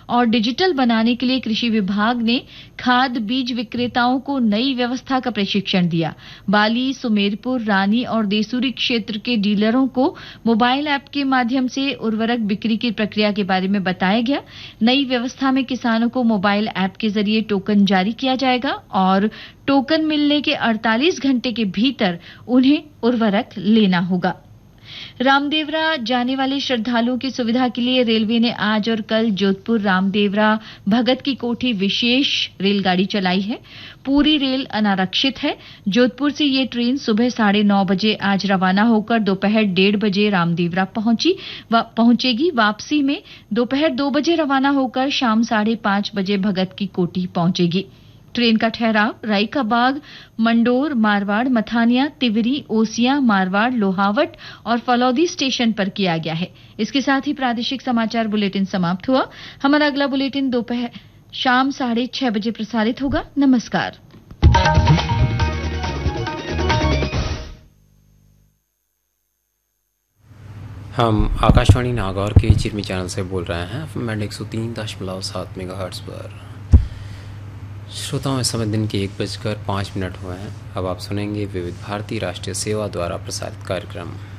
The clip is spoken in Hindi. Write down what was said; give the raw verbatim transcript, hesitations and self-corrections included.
और डिजिटल बनाने के लिए कृषि विभाग ने खाद बीज विक्रेताओं को नई व्यवस्था का प्रशिक्षण दिया। बाली, सुमेरपुर, रानी और देसूरी क्षेत्र के डीलरों को मोबाइल ऐप के माध्यम से उर्वरक बिक्री की प्रक्रिया के बारे में बताया गया। नई व्यवस्था में किसानों को मोबाइल ऐप के जरिए टोकन जारी किया जाएगा और टोकन मिलने के अड़तालीस घंटे के भीतर उन्हें उर्वरक लेना होगा। रामदेवरा जाने वाले श्रद्धालुओं की सुविधा के लिए रेलवे ने आज और कल जोधपुर रामदेवरा भगत की कोठी विशेष रेलगाड़ी चलाई है। पूरी रेल अनारक्षित है। जोधपुर से ये ट्रेन सुबह साढ़े नौ बजे आज रवाना होकर दोपहर डेढ़ बजे रामदेवरा पहुंची वा, पहुंचेगी। वापसी में दोपहर दो बजे रवाना होकर शाम साढ़े पांच बजे भगत की कोठी पहुंचेगी। ट्रेन का ठहराव राई का बाग, मंडोर, मारवाड़, मथानिया, तिवरी, ओसिया, मारवाड़, लोहावट और फलौदी स्टेशन पर किया गया है। इसके साथ ही प्रादेशिक समाचार बुलेटिन समाप्त हुआ। हमारा अगला बुलेटिन दोपहर शाम साढ़े छह बजे प्रसारित होगा। नमस्कार। हम आकाशवाणी नागौर के चिरमी चैनल से बोल रहे हैं। एफएम एक सौ तीन दशमलव सात मेगाहर्ट्ज पर। श्रोताओं, इस समय दिन के एक बजकर पाँच मिनट हुए हैं। अब आप सुनेंगे विविध भारती राष्ट्रीय सेवा द्वारा प्रसारित कार्यक्रम।